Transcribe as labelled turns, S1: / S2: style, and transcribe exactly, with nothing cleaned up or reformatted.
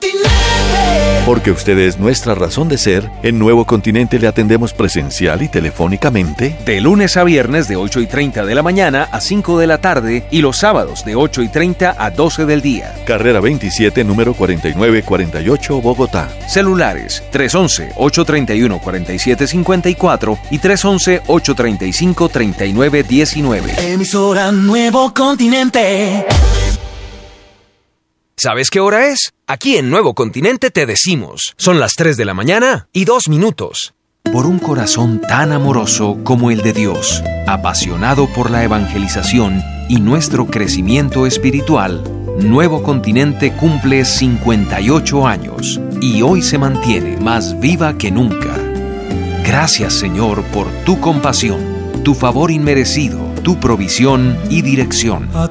S1: Continente.
S2: Porque usted es nuestra razón de ser, en Nuevo Continente le atendemos presencial y telefónicamente.
S3: De lunes a viernes de ocho y treinta de la mañana a cinco de la tarde y los sábados de ocho y treinta a doce del día.
S2: Carrera veintisiete, número cuarenta y nueve cuarenta y ocho, Bogotá.
S3: Celulares tres once, ocho treinta y uno, cuarenta y siete cincuenta y cuatro y tres once, ocho treinta y cinco, treinta y nueve diecinueve.
S1: Emisora Nuevo Continente.
S4: ¿Sabes qué hora es? Aquí en Nuevo Continente te decimos, son las tres de la mañana y dos minutos.
S3: Por un corazón tan amoroso como el de Dios, apasionado por la evangelización y nuestro crecimiento espiritual, Nuevo Continente cumple cincuenta y ocho años y hoy se mantiene más viva que nunca. Gracias, Señor, por tu compasión, tu favor inmerecido, tu provisión y dirección.
S1: A